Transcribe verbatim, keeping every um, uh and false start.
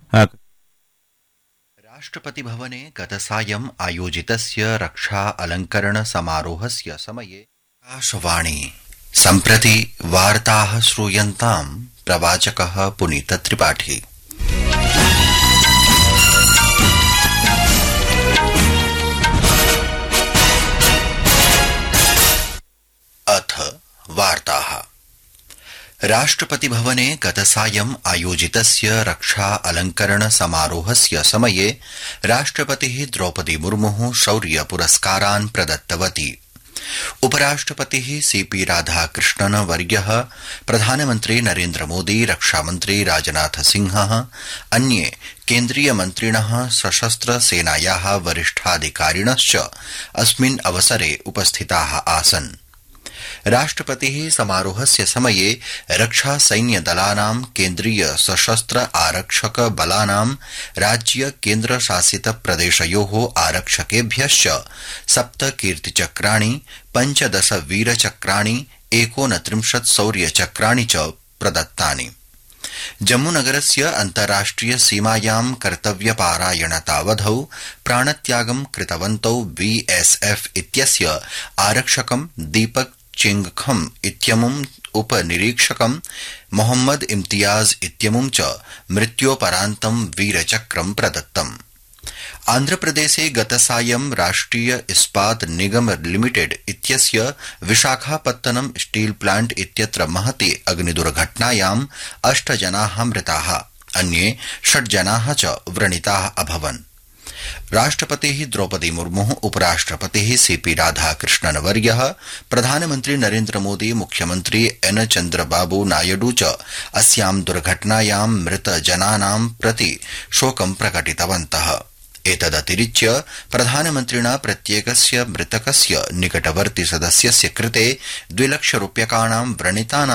राष्ट्रपति भवने गतसायं आयोजितस्य रक्षा अलंकरण समारोहस्य समये आकाशवाणी सम्प्रति वार्ताः श्रूयन्तां प्रवाचकः पुनीत त्रिपाठी। अथ वार्ताः। राष्ट्रपति भवने गतसायं आयोजितस्य रक्षा अलंकरण समारोहस्य समये राष्ट्रपतिः द्रौपदी मुर्मुः शौर्य पुरस्कारान् प्रदत्तवती। उपराष्ट्रपतिः सीपी राधाकृष्णन वर्यः, प्रधानमन्त्री नरेन्द्र मोदी, रक्षामन्त्री राजनाथ सिंहः, अन्ये केन्द्रीय मन्त्रिणः, सशस्त्र सेनायाः वरिष्ठाधिकारिणश्च अस्मिन् अवसरे उपस्थिताः आसन्। राष्ट्रपतिः समारोहस्य समये रक्षा सैन्य दलानां, केन्द्रीय सशस्त्र आरक्षक बलानां, राज्य केन्द्र शासित प्रदेशयोः आरक्षकेभ्यश्च सप्त कीर्तिचक्राणि, पञ्चदश वीरचक्राणि, एकोनत्रिंशत् शौर्यचक्राणि च प्रदत्तानि। जम्मूनगरस्य अन्ताराष्ट्रिय सीमायां कर्तव्यपारायणतावधौ प्राणत्यागं कृतवन्तौ बीएसएफ इत्यस्य आरक्षकं दीपक चिंगखम इत्यमुम्, उपनिरीक्षकं मोहम्मद इम्तियाज इत्यमुं च मृत्योपरान्तं वीरचक्रं प्रदत्तम्। आन्ध्रप्रदेशे गतसायं राष्ट्रिय इस्पात निगम लिमिटेड इत्यस्य विशाखापत्तनम स्टील प्लांट इत्यत्र महती अग्निदुर्घटनायाम् अष्ट जनाः मृताः, अन्ये षट् जनाः च व्रणिताः अभवन्। राष्ट्रपतिः द्रौपदी मुर्मुः, उपराष्ट्रपतिः सीपी राधाकृष्णन वर्यः, प्रधानमन्त्री नरेन्द्र मोदी, मुख्यमन्त्री एन चन्द्रबाबू नायडू च अस्यां दुर्घटनायां मृत जनानां प्रति शोकं प्रकटितवन्तः। एतदतिरिच्य प्रधानमन्त्रिणा प्रत्येकस्य मृतकस्य निकटवर्ति सदस्यस्य कृते द्विलक्ष रूप्यकाणां व्रणितानां